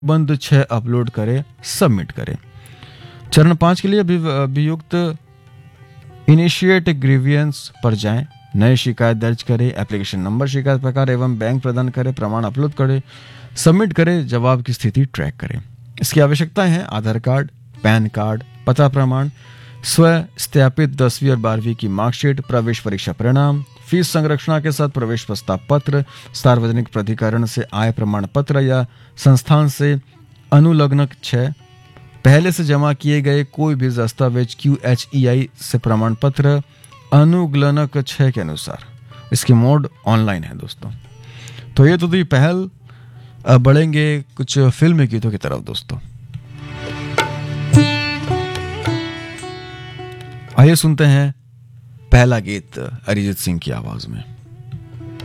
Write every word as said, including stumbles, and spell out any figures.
बंद छः अपलोड करें, सबमिट करें। चरण पाँच के लिए अभि- अभियुक्त इनिशिएट ग्रीवियंस पर जाएं, नए शिकायत दर्ज करें, एप्लीकेशन नंबर, शिकायत प्रकार एवं बैंक प्रदान करें, प्रमाण अपलोड करें, सबमिट करें, जवाब की स्थिति ट्रैक करें। इसकी आवश्यकताएं हैं आधार कार्ड, पैन कार्ड, पता प्रमाण, स्व सत्यापित दसवीं और बारहवीं की मार्कशीट, प्रवेश परीक्षा परिणाम, फीस संरक्षणा के साथ प्रवेश प्रस्ताव पत्र, सार्वजनिक प्राधिकरण से आय प्रमाण पत्र या संस्थान से अनुलग्नक छः, पहले से जमा किए गए कोई भी दस्तावेज क्यू एच ई आई से प्रमाण पत्र अनुग्लनक छः के अनुसार। इसकी मोड ऑनलाइन है दोस्तों। तो ये तो थी पहल। अब बढ़ेंगे कुछ फिल्मी गीतों की तरफ दोस्तों। आइए सुनते हैं पहला गीत अरिजीत सिंह की आवाज में।